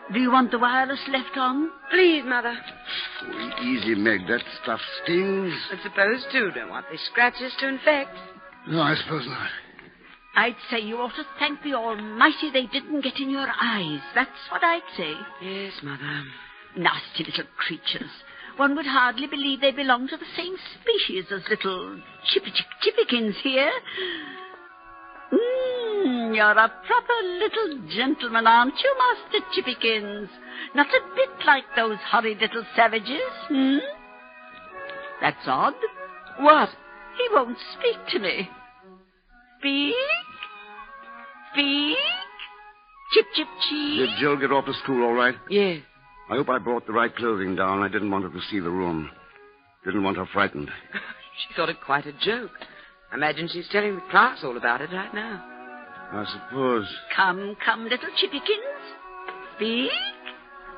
Do you want the wireless left on? Please, Mother. Oh, easy, Meg. That stuff stings. I suppose, too. Don't want these scratches to infect. No, I suppose not. I'd say you ought to thank the Almighty they didn't get in your eyes. That's what I'd say. Yes, Mother. Nasty little creatures. One would hardly believe they belong to the same species as little chippikins here. You're a proper little gentleman, aren't you, Master Chippikins? Not a bit like those horrid little savages, That's odd. What? He won't speak to me. Speak? Speak? Chip, chip, cheep. Did Jill get off to school all right? Yes. I hope I brought the right clothing down. I didn't want her to see the room. Didn't want her frightened. She thought it quite a joke. I imagine she's telling the class all about it right now. I suppose. Come, little Chippikins. Speak.